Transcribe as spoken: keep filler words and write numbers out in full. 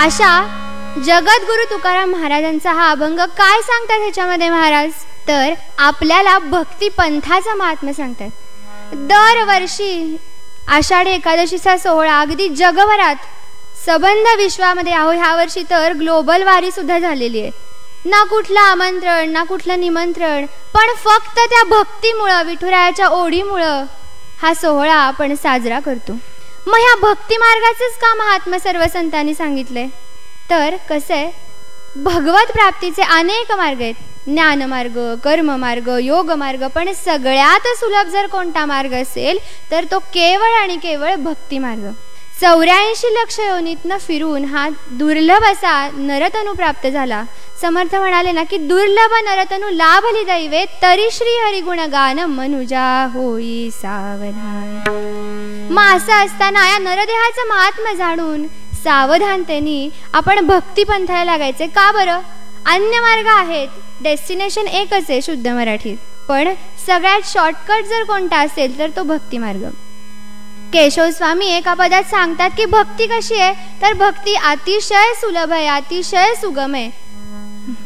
अशा जगद्गुरु तुकाराम महाराजांचा हा अभंग काय सांगतात ह्याच्यामध्ये महाराज, तर आपल्याला भक्ती पंथाचं महात्म्य सांगतात। दरवर्षी आषाढी एकादशीचा सोहळा अगदी जगभरात सबंध विश्वामध्ये आहो, ह्या वर्षी तर ग्लोबल वारी सुद्धा झालेली आहे। ना कुठलं आमंत्रण ना कुठलं निमंत्रण, पण फक्त त्या भक्तीमुळं, विठुरायाच्या ओढीमुळं हा सोहळा आपण साजरा करतो। मग ह्या भक्ती मार्गाचंच का महात्म्य सर्व संतांनी सांगितलंय, तर कसं आहे, भगवत प्राप्तीचे अनेक मार्ग आहेत, ज्ञानमार्ग, कर्ममार्ग, योगमार्ग, पण सगळ्यात सुलभ जर कोणता मार्ग असेल तर तो केवळ आणि केवळ भक्ती मार्ग। चौऱ्याऐंशी लक्ष योनीतनं फिरून हा दुर्लभ असा नरतनु प्राप्त झाला। समर्थ म्हणाले ना की दुर्लभ नरतनु लाभली दैवे, तरी श्री हरिगुण गान मनुजा होई सावधान। मग असं असताना या नरदेहाचं महात्म्य जाणून सावधानतेने आपण भक्ती पंथाला लागायचे। का बरं? अन्य मार्ग आहेत, डेस्टिनेशन एकच आहे शुद्ध मराठीत, पण सगळ्यात शॉर्टकट जर कोणता असेल तर तो भक्ती मार्ग। केशव स्वामी एका पदात सांगतात की भक्ती कशी आहे, तर भक्ती अतिशय सुलभ आहे, अतिशय सुगम आहे।